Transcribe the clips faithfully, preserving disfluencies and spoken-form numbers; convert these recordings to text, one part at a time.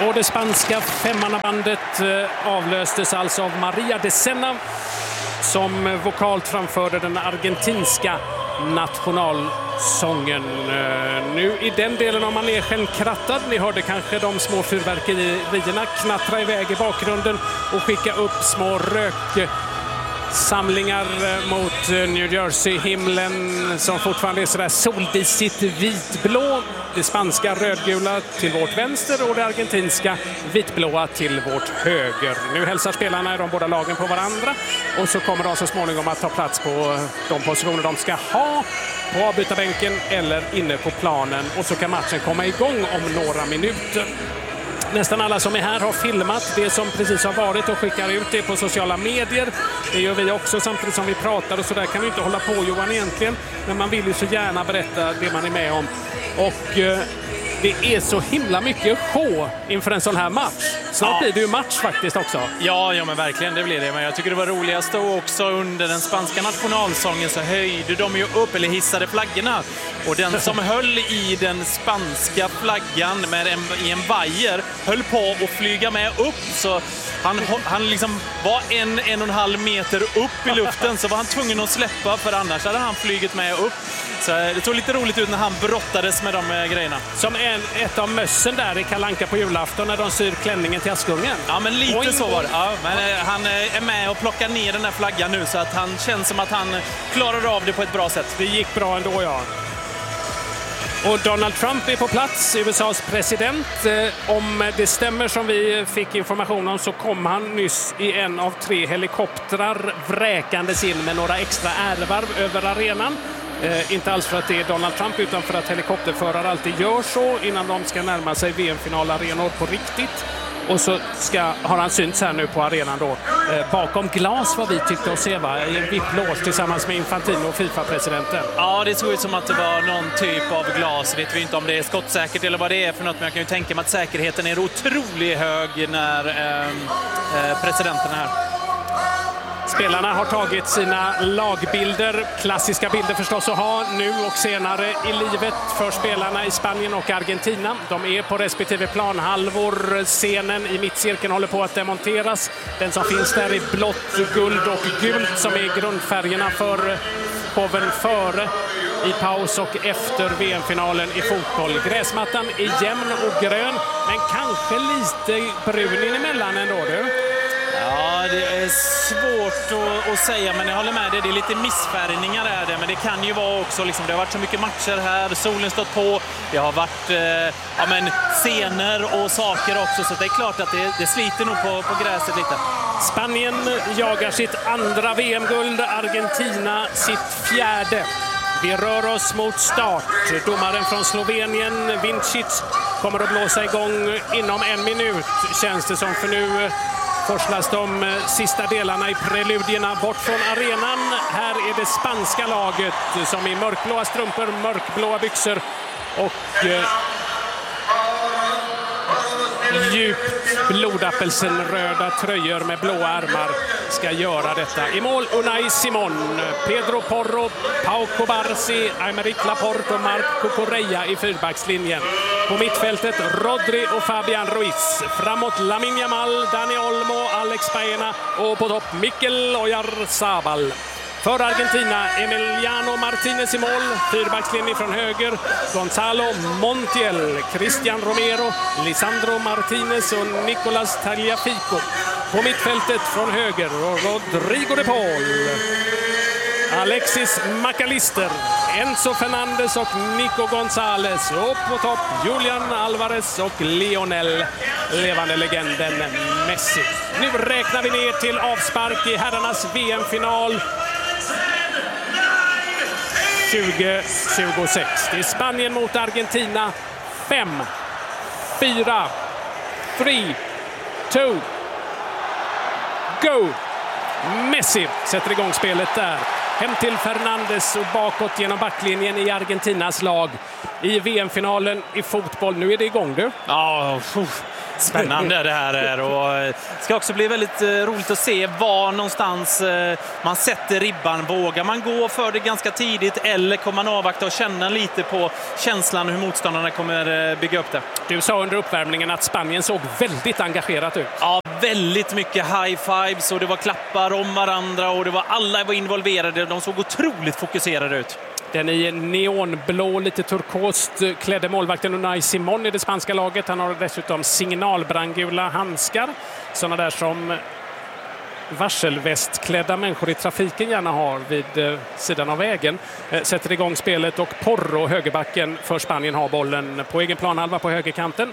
Och det spanska femmannabandet avlöstes alltså av Maria de Sena som vokalt framförde den argentinska nationalsången. Nu i den delen av manegen krattad. Ni hörde kanske de små fyrverkerierna knattra iväg i bakgrunden och skicka upp små röksamlingar mot New Jersey-himlen som fortfarande är sådär soldisigt vitblå. Det spanska rödgula till vårt vänster och det argentinska vitblåa till vårt höger. Nu hälsar spelarna i de båda lagen på varandra och så kommer de så småningom att ta plats på de positioner de ska ha på avbytarbänken eller inne på planen, och så kan matchen komma igång om några minuter. Nästan alla som är här har filmat det som precis har varit och skickar ut det på sociala medier. Det gör vi också samtidigt som vi pratar, och så där kan vi inte hålla på, Johan, egentligen. Men man vill ju så gärna berätta det man är med om. Och eh, det är så himla mycket show inför en sån här match. Snart ja. blir det ju match faktiskt också. Ja, ja, men verkligen, det blir det. Men jag tycker det var roligast och också under den spanska nationalsången så höjde de ju upp, eller hissade flaggorna. Och den som höll i den spanska flaggan med en, i en vajer höll på att flyga med upp. Så han, han liksom var en, en och en halv meter upp i luften, så var han tvungen att släppa, för annars hade han flyget med upp. Så det såg lite roligt ut när han brottades med de grejerna. Som en, ett av mössen där i Kalle Anka på julafton när de syr klänningen till Askungen. Ja, men lite Oing. så var det. Ja, men han är med och plockar ner den här flaggan nu, så att han känns som att han klarar av det på ett bra sätt. Det gick bra ändå, ja. Och Donald Trump är på plats, U S A:s president. Om det stämmer som vi fick information om så kom han nyss i en av tre helikoptrar vräkandes in med några extra ärvarv över arenan. Eh, inte alls för att det är Donald Trump, utan för att helikopterförare alltid gör så innan de ska närma sig V M-finalarenor på riktigt. Och så ska, har han synts här nu på arenan då. Eh, bakom glas vad vi tyckte oss se, va? I en vipplås tillsammans med Infantino och FIFA-presidenten. Ja, det såg ut som att det var någon typ av glas. Vet vi inte om det är skottsäkert eller vad det är för något, men jag kan ju tänka mig att säkerheten är otroligt hög när eh, eh, presidenten är här. Spelarna har tagit sina lagbilder, klassiska bilder förstås att ha nu och senare i livet för spelarna i Spanien och Argentina. De är på respektive planhalvor. Scenen i mittcirkeln håller på att demonteras. Den som finns där i blått, guld och gult som är grundfärgerna för showen före, i paus och efter V M-finalen i fotboll. Gräsmattan är jämn och grön, men kanske lite brun emellan ändå, du. Ja, det är svårt att, att säga, men jag håller med dig. Det är lite missfärgningar är det, men det kan ju vara också liksom, det har varit så mycket matcher här, solen stått på, det har varit eh, ja, men scener och saker också, så det är klart att det, det sliter nog på, på gräset lite. Spanien jagar sitt andra V M-guld, Argentina sitt fjärde. Vi rör oss mot start. Domaren från Slovenien, Vincic, kommer att blåsa igång inom en minut, känns det som, för nu forslas de sista delarna i preludierna bort från arenan. Här är det spanska laget som i mörkblåa strumpor, mörkblåa byxor och eh, djupt blodapelsenröda tröjor med blåa ärmar ska göra detta. I mål Unai Simon, Pedro Porro, Pau Cobarsi, Aymeric Laporte och Marco Correa i fyrbackslinjen. På mittfältet Rodri och Fabian Ruiz. Framåt Lamine Yamal, Dani Olmo, Alex Baena och på topp Mikel Oyarzabal. För Argentina, Emiliano Martinez i mål, fyrbackslinje från höger, Gonzalo Montiel, Cristian Romero, Lisandro Martinez och Nicolas Tagliafico. På mittfältet från höger, Rodrigo de Paul, Alexis McAllister, Enzo Fernandez och Nico González. Och på topp Julian Alvarez och Lionel, levande legenden Messi. Nu räknar vi ner till avspark i herrarnas V M-final tjugo tjugosex. Det är Spanien mot Argentina. Fem, fyra, tre, två, go! Messi sätter igång spelet där. Hem till Fernandes och bakåt genom backlinjen i Argentinas lag i V M-finalen i fotboll. Nu är det igång, du. Ja, spännande det här är, och Det ska också bli väldigt roligt att se var någonstans man sätter ribban. Vågar man gå för det ganska tidigt eller kommer man avvakta och känna lite på känslan hur motståndarna kommer bygga upp det? Du sa under uppvärmningen att Spanien såg väldigt engagerat ut. Ja, väldigt mycket high fives och det var klappar om varandra och det var, alla var involverade. De såg otroligt fokuserade ut. Den i neonblå, lite turkost klädde målvakten Unai Simon i det spanska laget. Han har dessutom signalbrandgula handskar. Sådana där som varselvästklädda människor i trafiken gärna har vid eh, sidan av vägen. Eh, sätter igång spelet och Porro, högerbacken för Spanien, har bollen på egen planhalva på högerkanten.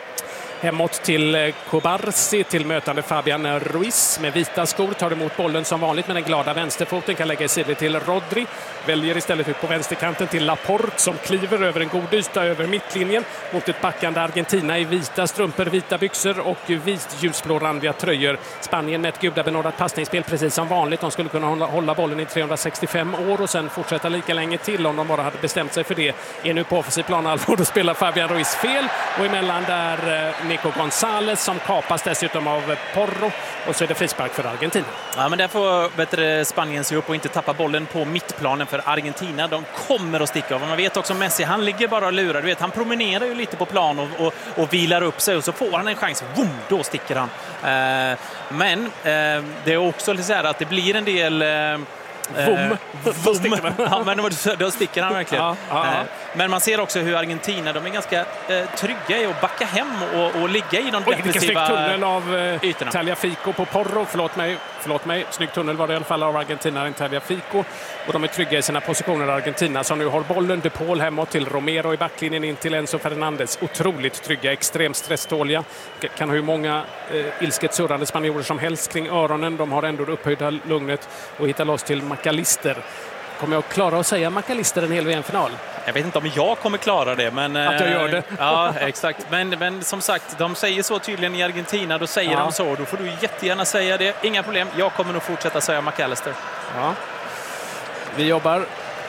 Hemåt till Cobarsi, till mötande Fabian Ruiz med vita skor. Tar emot bollen som vanligt med den glada vänsterfoten. Kan lägga i sidled till Rodri. Väljer istället ut på vänsterkanten till Laporte som kliver över en god yta över mittlinjen mot ett backande Argentina i vita strumpor, vita byxor och vit ljusblårandiga tröjor. Spanien med ett gudabenådat passningsspel precis som vanligt. De skulle kunna hålla, hålla bollen i trehundrasextiofem år och sen fortsätta lika länge till om de bara hade bestämt sig för det. Är nu på offensiv planhalva och då spelar Fabian Ruiz fel och emellan där eh, Nico González som kapas dessutom av Porro och så är det frispark för Argentina. Ja, men där får bättre Spanien se upp och inte tappa bollen på mittplanen för Argentina. De kommer att sticka av. Man vet också Messi, han ligger bara och lurar. Du vet, han promenerar ju lite på plan och, och, och vilar upp sig och så får han en chans. Vroom, då sticker han. Eh, men eh, det är också så här att det blir en del... Eh, Vom. Vom. Ja, men då sticker han verkligen. Ja, ja, ja. Men man ser också hur Argentina, de är ganska eh, trygga i att backa hem och, och ligga i de Oj, defensiva vilken snygg tunnel av eh, ytorna. Tagliafico på Porro. Förlåt mig, förlåt mig. Snygg tunnel var det i alla fall av Argentina än Tagliafico. Och de är trygga i sina positioner, Argentina, som nu har bollen. De Paul hemåt till Romero i backlinjen in till Enzo Fernandez. Otroligt trygga, extremt stresståliga. Kan ha hur många eh, ilsket surrande spanjorer som helst kring öronen. De har ändå det upphöjda lugnet och hittar loss till McAllister. Kommer jag klara att säga McAllister en hel V M-final? Jag vet inte om jag kommer klara det, men... Att jag gör det. Ja, exakt. Men, men som sagt, de säger så tydligen i Argentina, då säger ja. de så. Då får du jättegärna säga det. Inga problem. Jag kommer nog fortsätta säga McAllister. Ja. Vi jobbar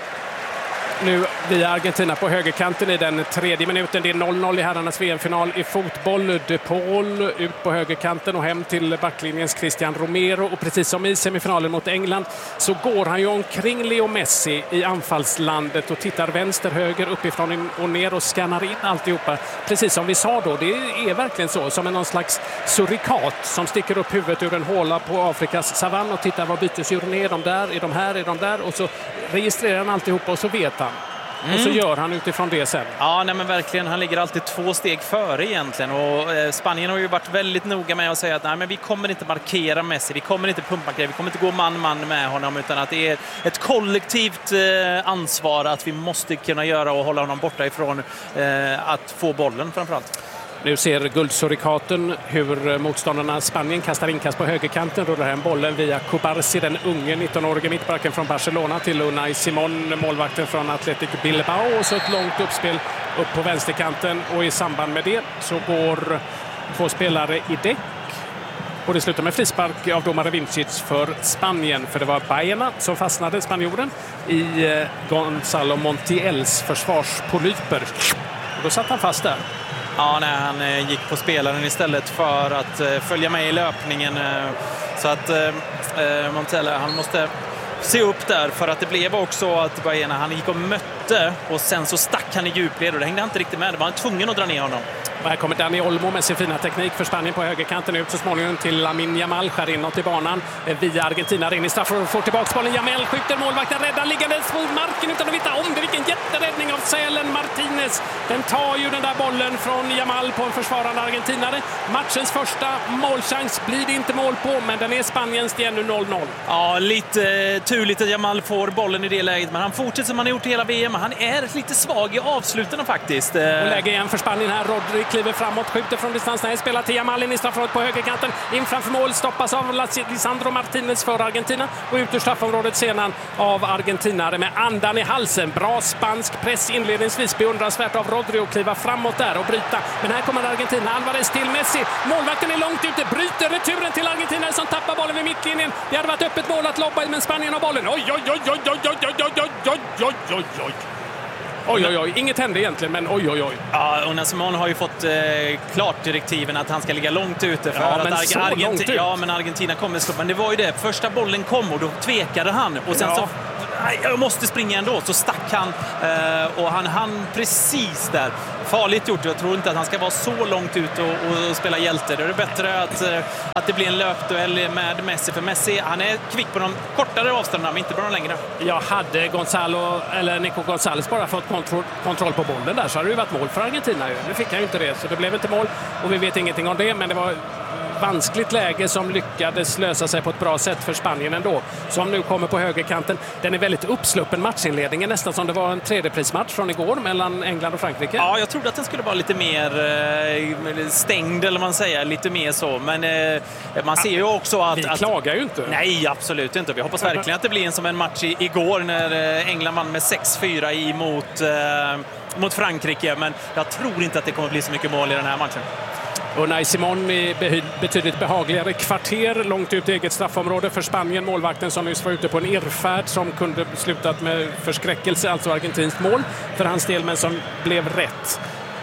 nu via Argentina på högerkanten i den tredje minuten. Det är noll noll i herrarnas V M-final i fotboll. De Paul ut på högerkanten och hem till backlinjens Cristian Romero. Och precis som i semifinalen mot England så går han ju omkring Leo Messi i anfallslandet och tittar vänster, höger, uppifrån och ner och skannar in alltihopa. Precis som vi sa då, det är verkligen så. Som en någon slags surikat som sticker upp huvudet ur en håla på Afrikas savann och tittar vad bytesdjuren är. De där, är de här, är de där? Och så registrerar han alltihopa och så vet han. Mm. Och så gör han utifrån det sen. Ja, nej men verkligen. Han ligger alltid två steg före egentligen. Och eh, Spanien har ju varit väldigt noga med att säga att nej, men vi kommer inte markera Messi. Vi kommer inte pumpmarkera. Vi kommer inte gå man-man med honom. Utan att det är ett kollektivt eh, ansvar att vi måste kunna göra och hålla honom borta ifrån eh, att få bollen framförallt. Nu ser guldsurikaten hur motståndarna Spanien kastar inkast på högerkanten. Rullar hem bollen via Cobarsi, den unge nittonårige mittbacken från Barcelona, till Unai Simon, målvakten från Athletic Bilbao. Och så ett långt uppspel upp på vänsterkanten. Och i samband med det så går två spelare i däck. Och det slutar med frispark av domare Vincic för Spanien. För det var Baena som fastnade, spanjoren, i Gonzalo Montiels försvarspolyper. Och då satt han fast där. Ja, nej, han gick på spelaren istället för att uh, följa med i löpningen. Uh, så att uh, Montella, han måste se upp där, för att det blev också att Baena, han gick och mötte och sen så stack han i djupled och det hängde inte riktigt med. Det var han tvungen att dra ner honom. Och här kommer Dani Olmo med sin fina teknik för Spanien på högerkanten ut så småningom till Lamine Yamal, skär inåt i banan via Argentina, in i straff och får tillbaka bollen. Yamal skjuter, målvakten räddar liggandes på marken utan att veta om det. Vilken jätteräddning av Sälen Martinez. Den tar ju den där bollen från Yamal på en försvarande argentinare. Matchens första målchans blir det inte mål på, men den är Spaniens, det är nu noll noll. Ja, lite turligt att Yamal får bollen i det läget, men han fortsätter som han har gjort hela V M. Han är lite svag i avsluten faktiskt. Och läge igen för Spanien här. Rodri kliver framåt, skjuter från distans. Nej, spelar till Yamal in i straffområdet på högerkanten. In framför mål, stoppas av Lisandro Martinez för Argentina. Och ut ur straffområdet sedan av argentinare med andan i halsen. Bra spansk press inledningsvis. Beundransvärt av Rodri att kliva framåt där och bryta. Men här kommer Argentina. Alvarez till Messi. Målvakten är långt ute. Bryter returen till Argentina som tappar bollen vid mittlinjen. Det hade varit öppet mål att lobba, men Spanien har bollen. Oj, oj, oj, oj, oj, oj, oj, oj, oj, oj, oj, oj. Oj, oj, oj. Inget hände egentligen, men oj, oj, oj. Ja, Unai Simon har ju fått eh, klart direktiven att han ska ligga långt ute. För ja, att men Arge- så Argenti- långt ut. Ja, men Argentina kommer slå. Men det var ju det. Första bollen kom och då tvekade han. Och sen ja. så... Nej, jag måste springa ändå. Så stack han eh, och han hann precis där. Farligt gjort. Jag tror inte att han ska vara så långt ut och, och, och spela hjälte. Det är bättre att, eh, att det blir en löpduell med Messi. För Messi, han är kvick på de kortare avstånden, men inte på de längre. Jag hade Gonzalo, eller Nico González bara fått kontroll, kontroll på bollen där, så hade det ju varit mål för Argentina. Nu fick han ju inte det, så det blev inte mål. Och vi vet ingenting om det, men det var vanskligt läge som lyckades lösa sig på ett bra sätt för Spanien ändå. Som nu kommer på högerkanten. Den är väldigt uppsluppen matchinledningen, nästan som det var en tredjeprismatch från igår mellan England och Frankrike. Ja, jag trodde att den skulle vara lite mer eh, stängd, eller man säger, lite mer så. Men eh, man ser ju också att... Vi att, klagar ju inte. Nej, absolut inte. Vi hoppas verkligen att det blir en som en match i, igår när eh, England vann med sex fyra emot, eh, mot Frankrike. Men jag tror inte att det kommer bli så mycket mål i den här matchen. Unai Simon i betydligt behagligare kvarter långt ut i eget straffområde för Spanien. Målvakten som nyss var ute på en irrfärd som kunde slutat med förskräckelse, alltså argentinskt mål för hans del, men som blev rätt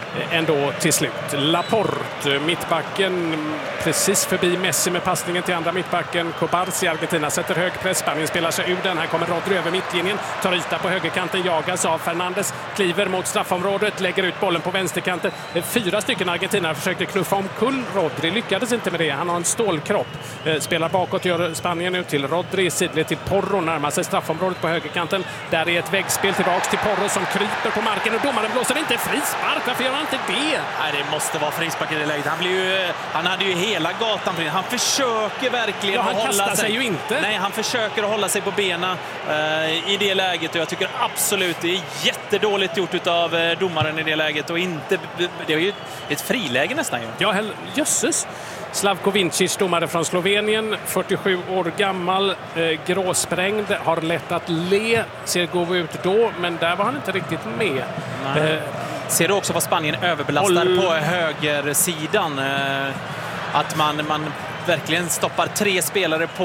ändå till slut. Laporte, mittbacken, precis förbi Messi med passningen till andra mittbacken. Cobarsi, Argentina sätter hög press. Spanien spelar sig ur den. Här kommer Rodri över mittlinjen, tar yta på högerkanten, jagas av Fernandes, kliver mot straffområdet, lägger ut bollen på vänsterkanten. Fyra stycken argentinare försökte knuffa omkull Rodri, lyckades inte med det. Han har en stålkropp. Spelar bakåt, gör Spanien ut till Rodri, sidled till Porro, närmar sig straffområdet på högerkanten. Där är ett väggspel tillbaks till Porro som kryper på marken och domaren blåser inte frispark. Varför gör han inte det? Nej, det måste vara frispark i det läget. Han, blir ju, han hade ju hela gatan för det. Han försöker verkligen ja, han att hålla sig. sig ju inte. Nej, han försöker att hålla sig på benen uh, i det läget. Och jag tycker absolut det är jättedåligt gjort av uh, domaren i det läget. Och inte, det är ju ett friläge nästan. Ju. Ja, jösses. Slavko Vincic, domare från Slovenien, fyrtiosju år gammal, eh, gråsprängd, har lätt att le, ser god ut då, men där var han inte riktigt med. Eh, ser du också vad Spanien överbelastar håll... på högersidan? Eh, att man, man verkligen stoppar tre spelare på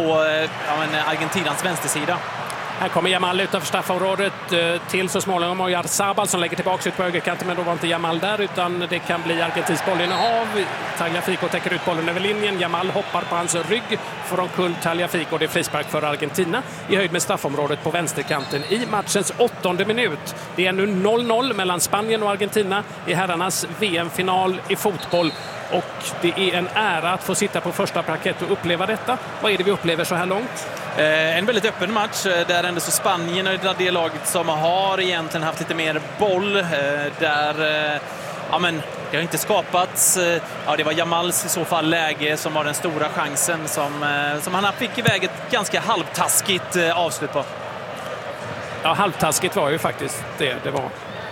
eh, Argentinans vänstersida. Här kommer Jamal utanför straffområdet till så småningom och Oyarzabal som lägger tillbaka ut på högerkanten, men då var inte Jamal där utan det kan bli Argentins bollinnehav. Tagliafico täcker ut bollen över linjen. Jamal hoppar på hans rygg för omkull Tagliafico. Det är frispark för Argentina i höjd med straffområdet på vänsterkanten i matchens åttonde minut. Det är nu noll noll mellan Spanien och Argentina i herrarnas V M-final i fotboll. Och det är en ära att få sitta på första parkett och uppleva detta. Vad är det vi upplever så här långt? Eh, en väldigt öppen match där ändå så Spanien är det laget som har egentligen haft lite mer boll. Eh, där eh, ja, men det har inte skapats. Eh, ja, det var Jamals i så fall läge som var den stora chansen som, eh, som han fick iväg ett ganska halvtaskigt eh, avslut på. Ja, halvtaskigt var ju faktiskt det det var.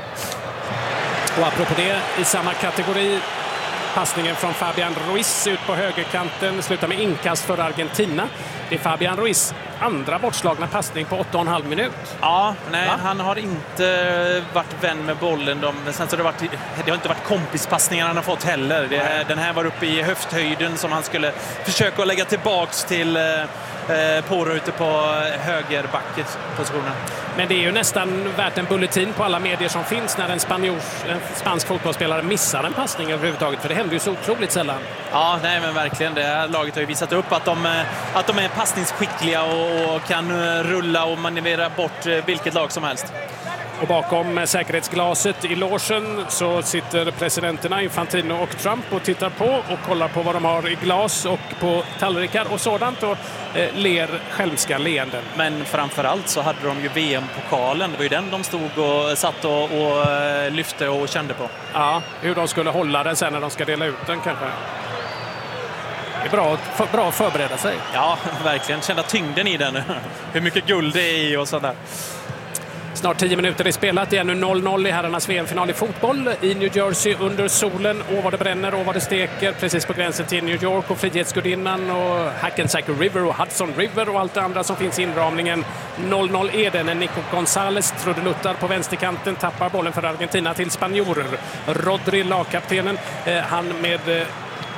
Och apropå det, i samma kategori, passningen från Fabian Ruiz ut på högerkanten slutar med inkast för Argentina. Det är Fabian Ruiz andra bortslagna passning på åtta och en halv minut. Ja, nej, Va? han har inte varit vän med bollen. De, sen så har det, varit, det har inte varit kompispassningar han har fått heller. Det, den här var uppe i höfthöjden som han skulle försöka att lägga tillbaks till eh, Porro ute på högerbackpositionen. Men det är ju nästan värt en bulletin på alla medier som finns när en, spanjors, en spansk fotbollsspelare missar en passning överhuvudtaget. För det händer ju så otroligt sällan. Ja, nej men verkligen. Det här laget har ju visat upp att de, att de är passningsskickliga och, och kan rulla och manövrera bort vilket lag som helst. Och bakom säkerhetsglaset i logen så sitter presidenterna Infantino och Trump och tittar på och kollar på vad de har i glas och på tallrikar och sådant och eh, ler skälmska leenden. Men framförallt så hade de ju V M-pokalen. Det var ju den de stod och satt och, och lyfte och kände på. Ja, hur de skulle hålla den sen när de ska dela ut den kanske. Det är bra, för, bra att förbereda sig. Ja, verkligen. Känna tyngden i den. Hur mycket guld det är i och sådär. Snart tio minuter är spelat. Det är nu noll noll i herrarnas V M-final i fotboll i New Jersey under solen. Och vad det bränner och vad det steker. Precis på gränsen till New York och Frihetsgudinnan och Hackensack River och Hudson River och allt det andra som finns i inramningen. noll noll är det när Nico González trudeluttar på vänsterkanten, tappar bollen för Argentina till spanjorer. Rodri, lagkaptenen, eh, han med... Eh,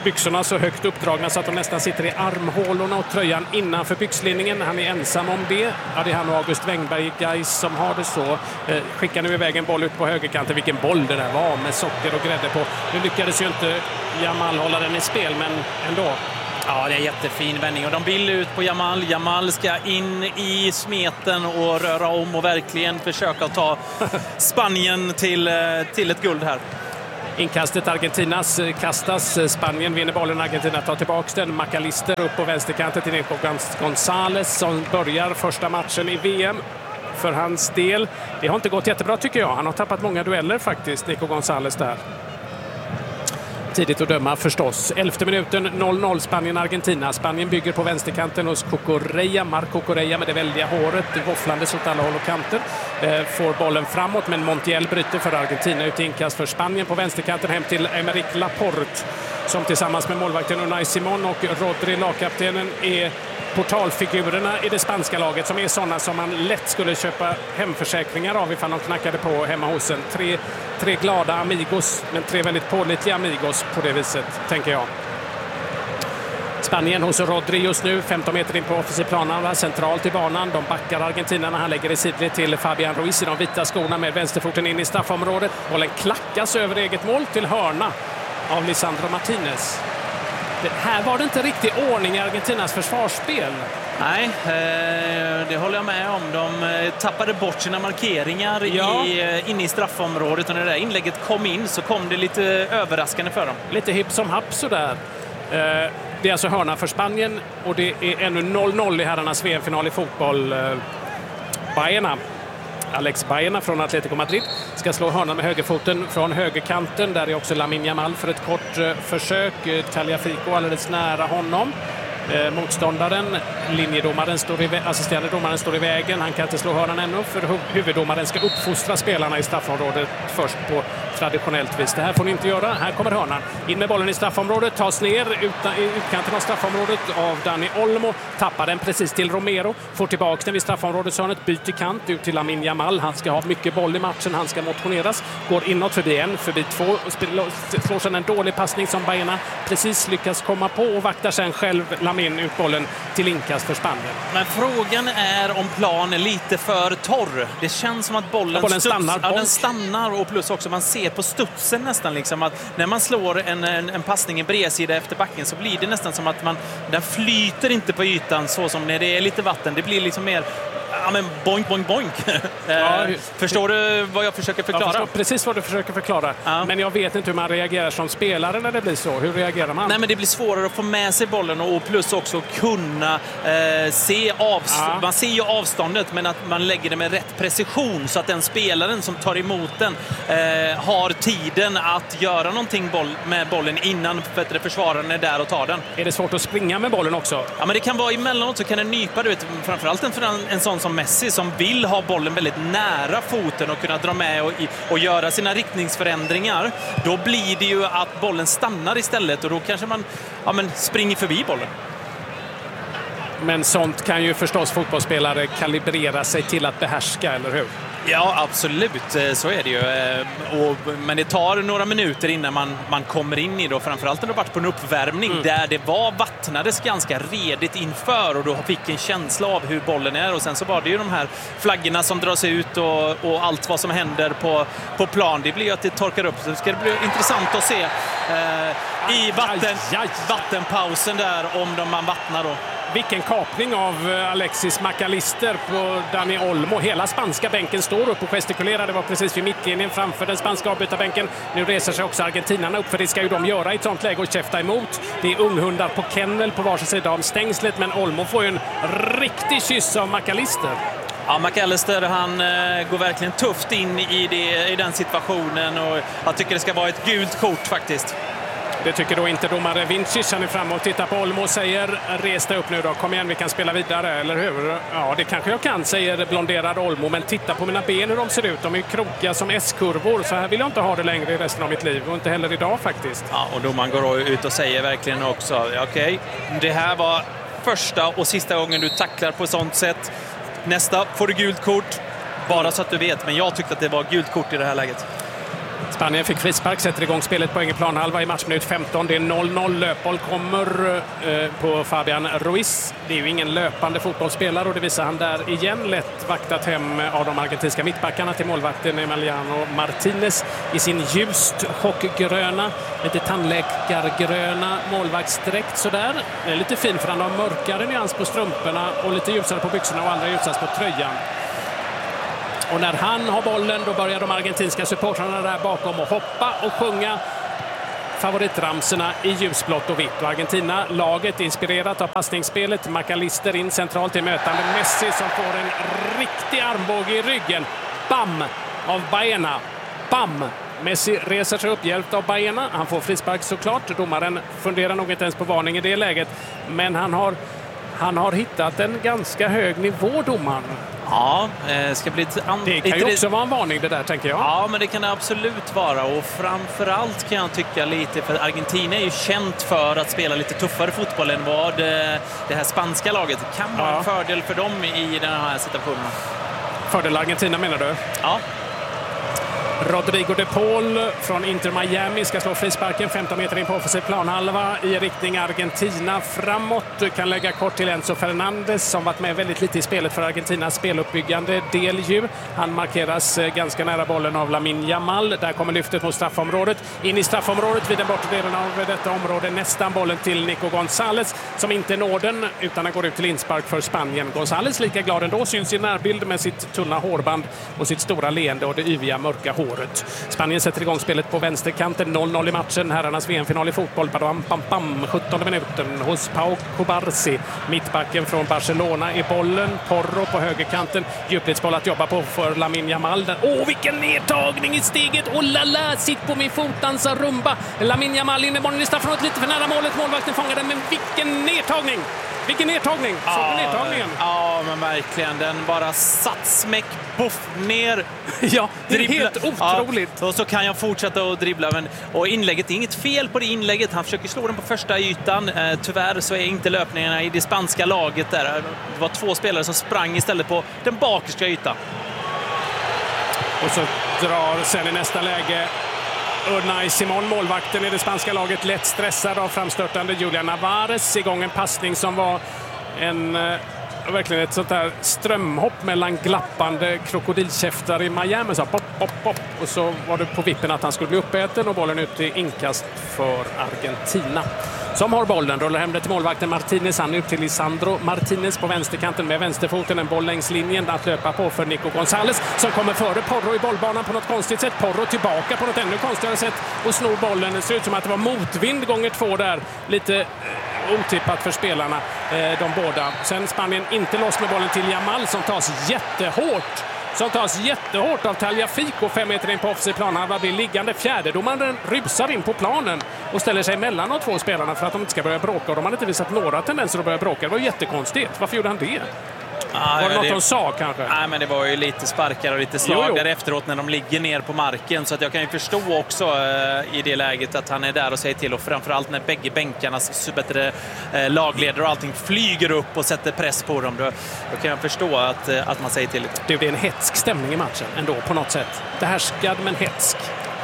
byxorna så högt uppdragna så att de nästan sitter i armhålorna och tröjan innanför byxlinningen. Han är ensam om det. Ja, det är han och August Wengberg Gais som har det så. Eh, skickar nu iväg en boll ut på högerkanten. Vilken boll det där var med socker och grädde på. Nu lyckades ju inte Jamal hålla den i spel, men ändå. Ja, det är en jättefin vändning och de vill ut på Jamal. Jamal ska in i smeten och röra om och verkligen försöka ta Spanien till, till ett guld här. Inkastet Argentinas kastas. Spanien vinner bollen. Argentina tar tillbaka den. McAllister upp på vänsterkanten till Nico González som börjar första matchen i V M för hans del. Det har inte gått jättebra tycker jag. Han har tappat många dueller faktiskt, Nico González där. Tidigt att döma förstås. Elfte minuten noll noll Spanien-Argentina. Spanien bygger på vänsterkanten hos Cucurella. Marco Correa med det väldiga håret. Våfflandes åt alla håll och kanter. Eh, får bollen framåt men Montiel bryter för Argentina. Ut inkast för Spanien på vänsterkanten hem till Aymeric Laporte. Som tillsammans med målvakten Unai Simon och Rodri, lagkaptenen, är portalfigurerna i det spanska laget som är sådana som man lätt skulle köpa hemförsäkringar av ifall de knackade på hemma hos en. Tre, tre glada amigos, men tre väldigt pålitliga amigos på det viset, tänker jag. Spanien hos Rodri just nu, femton meter in på offensiv planen, centralt i banan. De backar Argentina när han lägger i sidled till Fabian Ruiz i de vita skorna med vänsterfoten in i straffområdet. Bollen klackas över eget mål till hörna av Lisandro Martinez. Det här var det inte riktigt ordning i Argentinas försvarsspel. Nej, eh, det håller jag med om. De eh, tappade bort sina markeringar ja. i, eh, inne i straffområdet. Och när det där inlägget kom in så kom det lite överraskande för dem. Lite hipp som happ sådär. Eh, det är alltså hörna för Spanien och det är ännu noll noll i herrarnas V M-final i fotboll. Eh, Baena. Alex Baena från Atletico Madrid ska slå hörnan med högerfoten från högerkanten. Där är också Lamine Yamal för ett kort eh, försök. Tagliafico alldeles nära honom. Eh, motståndaren, linjedomaren, står i, assisterande domaren står i vägen. Han kan inte slå hörnan ännu för hu- huvuddomaren ska uppfostra spelarna i straffområdet först på traditionellt vis. Det här får ni inte göra. Här kommer hörnan. In med bollen i straffområdet, tas ner utan, i utkanten av straffområdet av Dani Olmo. Tappar den precis till Romero. Får tillbaka den vid straffområdeshörnet. Byter kant ut till Lamine Yamal. Han ska ha mycket boll i matchen. Han ska motioneras. Går inåt förbi en, förbi två. Slår sedan en dålig passning som Baena precis lyckas komma på och vaktar sen själv Lamine ut bollen till inkast för Spanien. Men frågan är om planen är lite för torr. Det känns som att bollen, ja, bollen stannar. Ja, den stannar och plus också man ser på studsen nästan liksom att när man slår en, en, en passning i bredsida efter backen så blir det nästan som att man, den flyter inte på ytan så som när det är lite vatten. Det blir liksom mer ja, men boink, boink, boink. Ja, förstår du vad jag försöker förklara? Jag förstår precis vad du försöker förklara. Ja. Men jag vet inte hur man reagerar som spelare när det blir så. Hur reagerar man? Nej, men det blir svårare att få med sig bollen och plus också kunna eh, se avst- ja. Man ser ju avståndet men att man lägger det med rätt precision så att den spelaren som tar emot den eh, har tiden att göra någonting boll- med bollen innan försvararen är där och tar den. Är det svårt att springa med bollen också? Ja, men det kan vara emellanåt så kan den nypa, du vet, framförallt en, en sån som Messi som vill ha bollen väldigt nära foten och kunna dra med och, och göra sina riktningsförändringar. Då blir det ju att bollen stannar istället och då kanske man ja, men springer förbi bollen. Men sånt kan ju förstås fotbollsspelare kalibrera sig till att behärska, eller hur? Ja, absolut. Så är det ju. Och, men det tar några minuter innan man, man kommer in i det. Och framförallt när det har varit på en uppvärmning mm. där det var vattnades ganska redigt inför och då fick en känsla av hur bollen är. Och sen så var det ju de här flaggorna som dras ut och, och allt vad som händer på, på plan. Det blir ju att det torkar upp. Så det ska bli intressant att se eh, i vatten, vattenpausen där om de man vattnar då. Vilken kapning av Alexis McAllister på Dani Olmo. Hela spanska bänken står upp och gestikulerar. Det var precis vid mittlinjen framför den spanska avbytarbänken. Nu reser sig också argentinarna upp för det ska ju de göra i ett sånt läge och käfta emot. Det är unghundar på kennel på varsin sida av stängslet men Olmo får ju en riktig kyss av McAllister. Ja, McAllister han eh, går verkligen tufft in i, det, i den situationen och jag tycker det ska vara ett gult kort faktiskt. Det tycker då inte domare Vincic. Han är framme och tittar på Olmo och säger resta upp nu då, kom igen vi kan spela vidare, eller hur? Ja, det kanske jag kan, säger blonderad Olmo, men titta på mina ben hur de ser ut, de är krokiga som S-kurvor, så här vill jag inte ha det längre i resten av mitt liv och inte heller idag faktiskt. Ja, och domaren går ut och säger verkligen också, okej, okay, det här var första och sista gången du tacklar på ett sånt sätt, nästa får du gult kort, bara så att du vet, men jag tyckte att det var gult kort i det här läget. Spanien fick frispark, sätter igång spelet på egen planhalva i matchminut femton. Det är noll noll. Löpboll kommer eh, på Fabian Ruiz. Det är ju ingen löpande fotbollsspelare och det visar han där igen. Lätt vaktat hem av de argentinska mittbackarna till målvakten Emiliano Martinez i sin ljust chockgröna, lite tandläkargröna målvaktsdräkt sådär. Det är lite fin för han har mörkare nyans på strumporna och lite ljusare på byxorna och allra ljusast på tröjan. Och när han har bollen då börjar de argentinska supportrarna där bakom att hoppa och sjunga favoritramserna i ljusblått och vitt. Och Argentina, laget inspirerat av passningsspelet. McAllister in centralt till mötande Messi som får en riktig armbåge i ryggen. Bam! Av Baena. Bam! Messi reser sig upp hjälpt av Baena. Han får frispark såklart. Domaren funderar nog inte ens på varning i det läget. Men han har, han har hittat en ganska hög nivå, domaren. Ja, det ska bli ett an- det kan ju också vara en varning det där, tänker jag. Ja, men det kan det absolut vara. Och framförallt kan jag tycka lite, för Argentina är ju känt för att spela lite tuffare fotboll än vad det här spanska laget kan vara. Ja. En fördel för dem i den här situationen. Fördel Argentina menar du? Ja. Rodrigo de Paul från Inter Miami ska slå frisparken femton meter in på offensiv planhalva i riktning Argentina framåt. Kan lägga kort till Enzo Fernandez som varit med väldigt lite i spelet för Argentinas speluppbyggande del ju. Han markeras ganska nära bollen av Lamine Yamal. Där kommer lyftet mot straffområdet. In i straffområdet vid den bortre delen av detta område. Nästan bollen till Nico González som inte når den utan den går ut till inspark för Spanien. González lika glad ändå, syns i närbild med sitt tunna hårband och sitt stora leende och det yviga mörka hår. Spanien sätter igång spelet på vänsterkanten. noll noll i matchen. Herrarnas V M-final i fotboll. Bam, bam, bam. sjuttonde minuten hos Pau Cubarsí. Mittbacken från Barcelona i bollen. Porro på högerkanten. Djupledsboll att jobba på för Lamine Yamal. Åh, oh, vilken nedtagning i steget. Oh la la, sitt på min fot, dansa rumba. Lamine Yamal in i bollen i straffområdet lite för nära målet. Målvakten fångar den, men vilken nedtagning! Vilken nedtagning! Såg du nedtagningen? Ja, men verkligen. Den bara satt smäck, buff, ner. Ja, det är dribbla. Helt otroligt. Ja, och så kan jag fortsätta att dribbla. Men, och inlägget, det är inget fel på det inlägget. Han försöker slå den på första ytan. Eh, tyvärr så är inte löpningarna i det spanska laget där. Det var två spelare som sprang istället på den bakerska ytan. Och så drar sen i nästa läge Unai Simón, målvakten i det spanska laget, lätt stressad av framstörtande Julian Alvarez. Igång en passning som var en, verkligen ett sånt där strömhopp mellan glappande krokodilkäftar i Miami. Så pop, pop, pop. Och så var det på vippen att han skulle bli uppäten och bollen ut i inkast för Argentina. Som har bollen, rullar hem det till målvakten Martinez. Han ut till Lisandro Martinez på vänsterkanten med vänsterfoten. En boll längs linjen att löpa på för Nico González som kommer före Porro i bollbanan på något konstigt sätt. Porro tillbaka på något ännu konstigare sätt och snor bollen. Det ser ut som att det var motvind gånger två där. Lite eh, otippat för spelarna, eh, de båda. Sen Spanien inte loss med bollen till Yamal som tas jättehårt. Som tas jättehårt av Tagliafico. Fem meter in på offensiv planhalva blir liggande. Fjärdedomaren rusar in på planen och ställer sig mellan de två spelarna för att de inte ska börja bråka. Och de hade inte visat några tendenser att börja bråka. Det var jättekonstigt. Varför gjorde han det? Ah, var det ja, något det... de sa kanske? Nej, men det var ju lite sparkar och lite slag jo, jo. där efteråt när de ligger ner på marken. Så att jag kan ju förstå också uh, i det läget att han är där och säger till. Och framförallt när bägge bänkarnas bättre uh, lagledare och allting flyger upp och sätter press på dem. Då, då kan jag förstå att, uh, att man säger till lite. Det är en hetsk stämning i matchen ändå på något sätt. Behärskad men hetsk.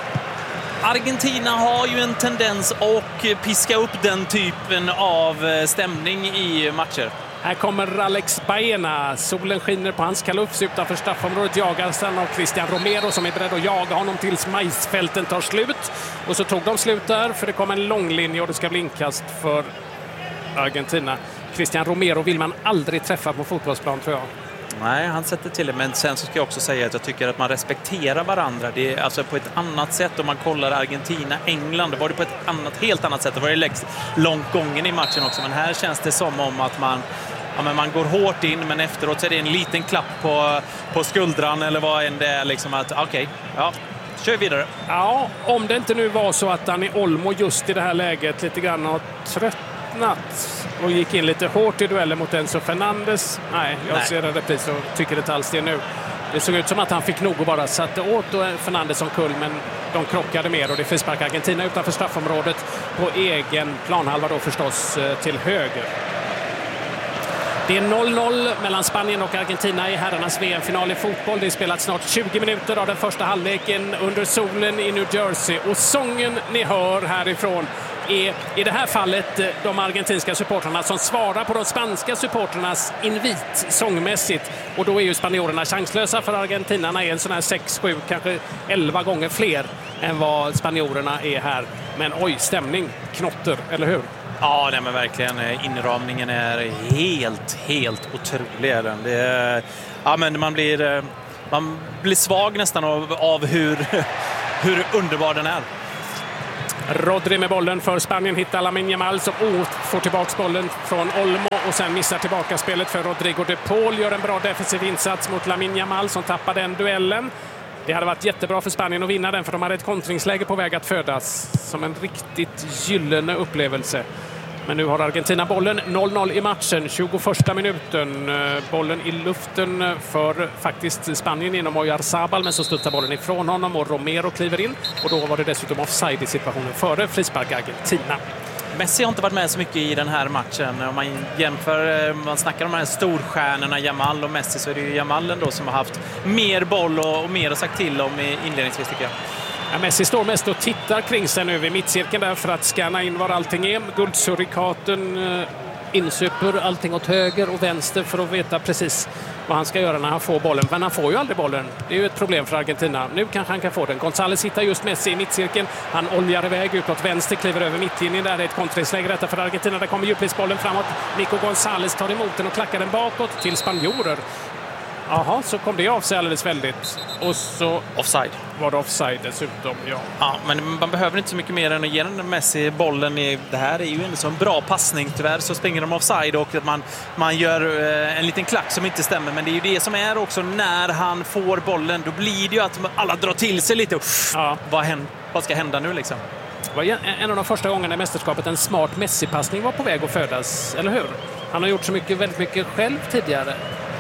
Argentina har ju en tendens att piska upp den typen av stämning i matcher. Här kommer Alex Baena. Solen skiner på hans kalufs utanför straffområdet. Jagar sen av Cristian Romero som är beredd att jaga honom tills majsfälten tar slut. Och så tog de slut där för det kom en lång linje och det ska bli inkast för Argentina. Cristian Romero vill man aldrig träffa på fotbollsplan, tror jag. Nej, han sätter till det. Men sen så ska jag också säga att jag tycker att man respekterar varandra. Det är alltså på ett annat sätt om man kollar Argentina, England. Då var det på ett annat, helt annat sätt. Det var det lägst långt gången i matchen också. Men här känns det som om att man, ja, men man går hårt in, men efteråt så är det en liten klapp på, på skuldran eller vad än det är. Liksom att okej, okay, ja, kör vidare. Ja, om det inte nu var så att Dani Olmo just i det här läget lite grann har trött och gick in lite hårt i duellen mot Enzo Fernandez. Nej, jag Nej. ser en repris och tycker inte alls det nu. Det såg ut som att han fick nog och bara satte åt Fernandez som kull, men de krockade mer och det frisparkar Argentina utanför straffområdet på egen planhalva då förstås till höger. Det är noll noll mellan Spanien och Argentina i herrarnas V M-final i fotboll. Det är spelat snart tjugo minuter av den första halvleken under solen i New Jersey. Och sången ni hör härifrån är i det här fallet de argentinska supportrarna som svarar på de spanska supportrarnas invit sångmässigt. Och då är ju spanjorerna chanslösa, för argentinarna är en sån här sex, sju, kanske elva gånger fler än vad spanjorerna är här. Men oj, stämning, knotter, eller hur? Ja, nej, men verkligen. Inramningen är helt, helt otrolig. Det är, ja, men man blir, man blir svag nästan av, av hur, hur underbar den är. Rodri med bollen för Spanien, hittar Lamine Yamal som oh, får tillbaka bollen från Olmo och sen missar tillbaka spelet för Rodrigo de Paul. Gör en bra defensiv insats mot Lamine Yamal som tappar den duellen. Det hade varit jättebra för Spanien att vinna den, för de hade ett kontringsläge på väg att födas som en riktigt gyllene upplevelse. Men nu har Argentina bollen, noll noll i matchen, tjugoförsta minuten. Bollen i luften för faktiskt Spanien inom Oyarzabal, men så studsar bollen ifrån honom och Romero kliver in. Och då var det dessutom offside i situationen före frispark Argentina. Messi har inte varit med så mycket i den här matchen. Om man jämför, man snackar om de här storstjärnorna Yamal och Messi, så är det ju Yamal ändå som har haft mer boll och, och mer att sagt till om inledningsvis, tycker jag. Ja, Messi står mest och tittar kring sig nu vid mittcirkeln där för att scanna in var allting är. Guldsurikaten eh, insuper allting åt höger och vänster för att veta precis vad han ska göra när han får bollen. Men han får ju aldrig bollen. Det är ju ett problem för Argentina. Nu kanske han kan få den. González hittar just Messi i mittcirkeln. Han oljar iväg utåt vänster, kliver över mittlinjen. Där är ett kontringsläge detta för Argentina. Där kommer djupledsbollen framåt. Nico González tar emot den och klackar den bakåt till spanjorer. Jaha, så kom det av sig alldeles väldigt. Och så offside. Var det offside dessutom, ja. Ja, men man behöver inte så mycket mer än att ge den Messi bollen. I, det här är ju en sån bra passning. Tyvärr så springer de offside och att man, man gör eh, en liten klack som inte stämmer. Men det är ju det som är också när han får bollen. Då blir det ju att alla drar till sig lite. Ja. Vad, händer, vad ska hända nu liksom? Det var en av de första gångerna i mästerskapet en smart Messi-passning var på väg att födas, eller hur? Han har gjort så mycket, väldigt mycket själv tidigare.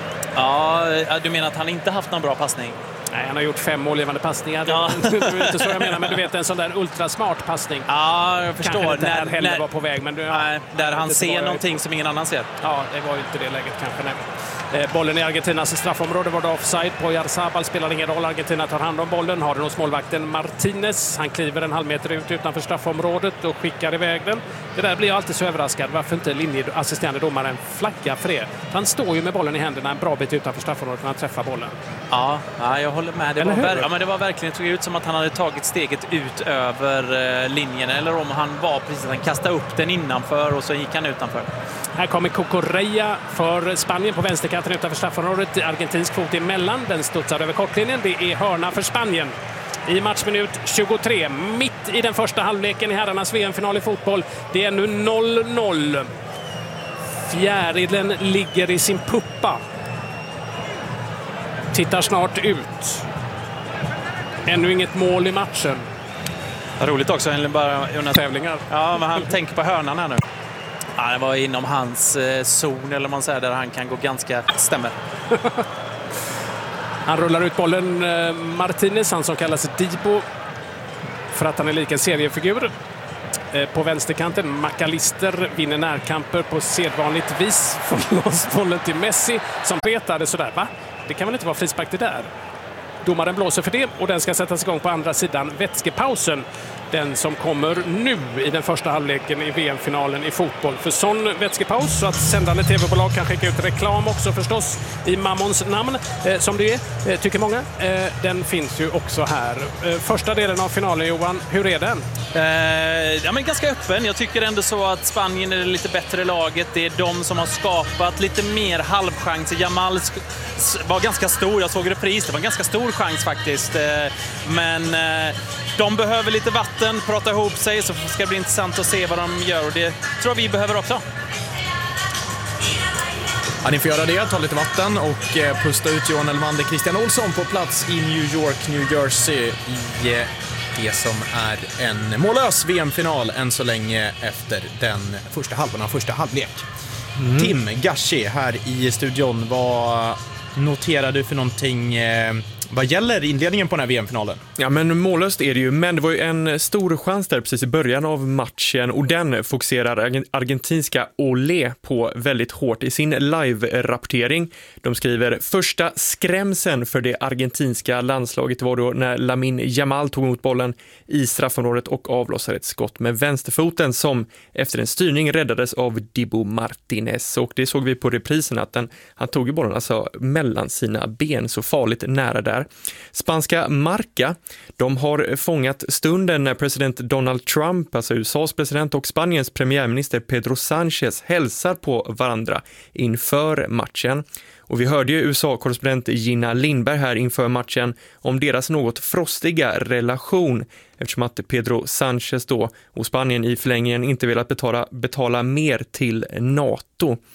Ja, du menar att han inte haft någon bra passning? Nej, han har gjort fem målgivande passningar. Ja. Det är inte så jag menar, men du vet, en sån där ultrasmart passning. Ja, jag förstår. Kanske inte när, heller när, var på väg, men du, nej, där han ser någonting som ingen annan ser. Ja, det var ju inte det läget kanske. Nej. Eh, bollen i Argentinas straffområde var det offside på. Oyarzabal spelar ingen roll. Argentina tar hand om bollen, har den hos målvakten Martinez. Han kliver en halv meter ut utanför straffområdet och skickar iväg den. Det där blir jag alltid så överraskad. Varför inte linjeassisterande domaren flaggar för det? Han står ju med bollen i händerna en bra bit utanför straffområdet när han träffar bollen. Ja, ja jag håller med. Det var, ver- ja, men det var verkligen, såg ut som att han hade tagit steget ut över eh, linjen. Eller om han var precis, han kastade upp den innanför och så gick han utanför. Här kommer Cucurella för Spanien på vänsterkanten utanför straffområdet. Argentinsk fot emellan. Den studsar över kortlinjen. Det är hörna för Spanien. I matchminut tjugotre, mitt i den första halvleken i herrarnas V M-final i fotboll. Det är nu noll noll. Fjärilen ligger i sin puppa. Tittar snart ut. Ännu inget mål i matchen. Roligt också, en bara under tävlingar. Ja, men han tänker på hörnan här nu. Ja, det var inom hans eh, zon, eller man säger, där han kan gå ganska stämmer. Han rullar ut bollen, eh, Martinez, han som kallas Dibo för att han är lik en seriefigur. Eh, på vänsterkanten, McAllister vinner närkamper på sedvanligt vis. Får loss bollen till Messi som petade sådär, va? Det kan väl inte vara frispark det där? Domaren blåser för det och den ska sättas igång på andra sidan. Vätskepausen, den som kommer nu i den första halvleken i V M-finalen i fotboll. För sån vätskepaus, så att sändande tv-bolag kan skicka ut reklam också förstås i Mammons namn, eh, som det är, eh, tycker många. Eh, den finns ju också här. Eh, första delen av finalen, Johan, hur är den? Eh, ja, men ganska öppen. Jag tycker ändå så att Spanien är det lite bättre laget. Det är de som har skapat lite mer halvchanser. Jamal var ganska stor, jag såg repris, det var en ganska stor chans faktiskt. Eh, men eh, de behöver lite vatten, prata ihop sig, så ska det bli intressant att se vad de gör. Och det tror jag vi behöver också. Ja, ni får göra det, ta lite vatten och eh, pusta ut Johan Elmander. Christian Olsson på plats i New York, New Jersey i eh, det som är en mållös V M-final än så länge efter den första halvan av första halvlek. Mm. Tim Gashi här i studion, vad noterar du för någonting eh, vad gäller inledningen på den här V M-finalen? Ja, men mållöst är det ju, men det var ju en stor chans där precis i början av matchen och den fokuserar argentinska Olé på väldigt hårt i sin live-rapportering. De skriver, första skrämsen för det argentinska landslaget var då när Lamine Yamal tog emot bollen i straffområdet och avlossade ett skott med vänsterfoten som efter en styrning räddades av Dibu Martinez. Och det såg vi på reprisen att den, han tog ju bollen alltså mellan sina ben, så farligt nära där. Spanska Marca, de har fångat stunden när president Donald Trump, alltså U S A:s president, och Spaniens premiärminister Pedro Sánchez hälsar på varandra inför matchen. Och vi hörde ju U S A-korrespondent Gina Lindberg här inför matchen om deras något frostiga relation, eftersom att Pedro Sánchez då och Spanien i förlängningen inte velat betala, betala mer till NATO.